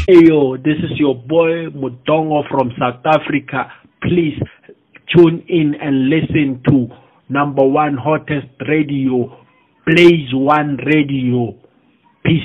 Hey yo, this is your boy Mudongo from South Africa. Please tune in and listen to number one hottest radio, Blaze One Radio.